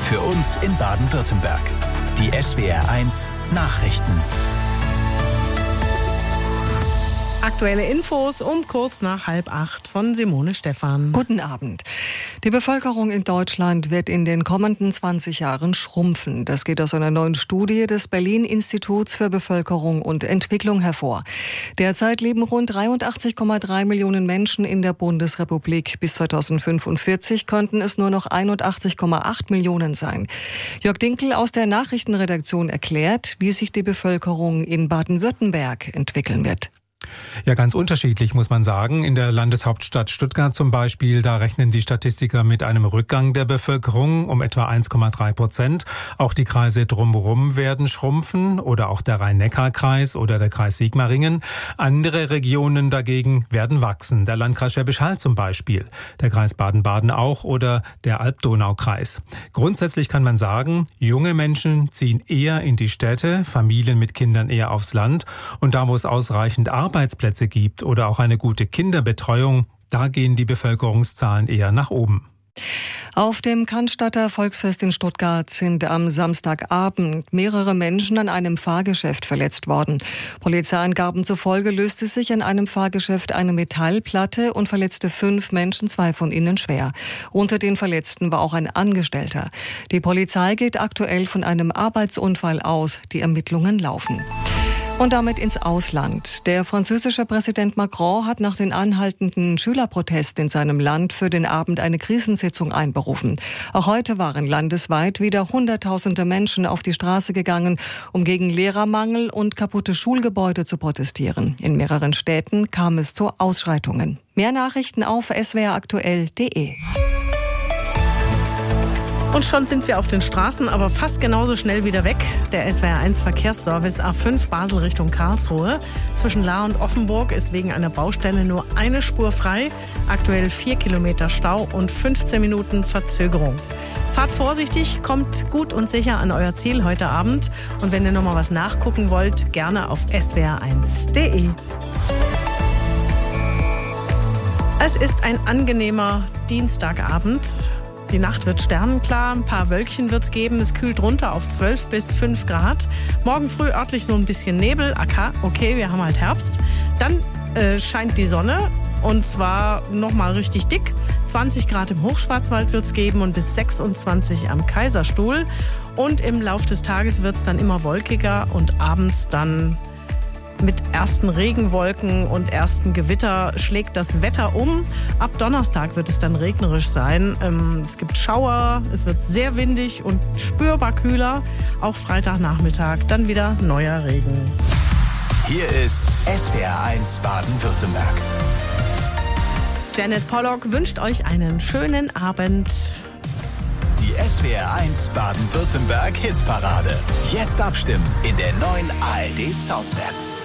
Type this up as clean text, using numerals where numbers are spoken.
Für uns in Baden-Württemberg. Die SWR1 Nachrichten. Aktuelle Infos um kurz nach 7:30 von Simone Stephan. Guten Abend. Die Bevölkerung in Deutschland wird in den kommenden 20 Jahren schrumpfen. Das geht aus einer neuen Studie des Berlin-Instituts für Bevölkerung und Entwicklung hervor. Derzeit leben rund 83,3 Millionen Menschen in der Bundesrepublik. Bis 2045 könnten es nur noch 81,8 Millionen sein. Jörg Dinkel aus der Nachrichtenredaktion erklärt, wie sich die Bevölkerung in Baden-Württemberg entwickeln wird. Ja, ganz unterschiedlich, muss man sagen. In der Landeshauptstadt Stuttgart zum Beispiel, da rechnen die Statistiker mit einem Rückgang der Bevölkerung um etwa 1,3%. Auch die Kreise drumherum werden schrumpfen oder auch der Rhein-Neckar-Kreis oder der Kreis Sigmaringen. Andere Regionen dagegen werden wachsen. Der Landkreis Schwäbisch Hall zum Beispiel, der Kreis Baden-Baden auch oder der Alb-Donau-Kreis. Grundsätzlich kann man sagen, junge Menschen ziehen eher in die Städte, Familien mit Kindern eher aufs Land und da, wo es ausreichend Arbeitsplätze gibt oder auch eine gute Kinderbetreuung, da gehen die Bevölkerungszahlen eher nach oben. Auf dem Cannstatter Volksfest in Stuttgart sind am Samstagabend mehrere Menschen an einem Fahrgeschäft verletzt worden. Polizeiangaben zufolge löste sich an einem Fahrgeschäft eine Metallplatte und verletzte 5 Menschen, 2 von ihnen schwer. Unter den Verletzten war auch ein Angestellter. Die Polizei geht aktuell von einem Arbeitsunfall aus. Die Ermittlungen laufen. Und damit ins Ausland. Der französische Präsident Macron hat nach den anhaltenden Schülerprotesten in seinem Land für den Abend eine Krisensitzung einberufen. Auch heute waren landesweit wieder Hunderttausende Menschen auf die Straße gegangen, um gegen Lehrermangel und kaputte Schulgebäude zu protestieren. In mehreren Städten kam es zu Ausschreitungen. Mehr Nachrichten auf swraktuell.de. Und schon sind wir auf den Straßen, aber fast genauso schnell wieder weg. Der SWR1 Verkehrsservice A5 Basel Richtung Karlsruhe. Zwischen Lahr und Offenburg ist wegen einer Baustelle nur eine Spur frei. Aktuell 4 Kilometer Stau und 15 Minuten Verzögerung. Fahrt vorsichtig, kommt gut und sicher an euer Ziel heute Abend. Und wenn ihr noch mal was nachgucken wollt, gerne auf swr1.de. Es ist ein angenehmer Dienstagabend. Die Nacht wird sternenklar, ein paar Wölkchen wird es geben. Es kühlt runter auf 12 bis 5 Grad. Morgen früh örtlich so ein bisschen Nebel. Okay, wir haben halt Herbst. Dann scheint die Sonne und zwar nochmal richtig dick. 20 Grad im Hochschwarzwald wird es geben und bis 26 am Kaiserstuhl. Und im Lauf des Tages wird es dann immer wolkiger und abends dann mit ersten Regenwolken und ersten Gewitter schlägt das Wetter um. Ab Donnerstag wird es dann regnerisch sein. Es gibt Schauer, es wird sehr windig und spürbar kühler. Auch Freitagnachmittag dann wieder neuer Regen. Hier ist SWR1 Baden-Württemberg. Janet Pollock wünscht euch einen schönen Abend. Die SWR1 Baden-Württemberg Hitparade. Jetzt abstimmen in der neuen ARD Sounds App.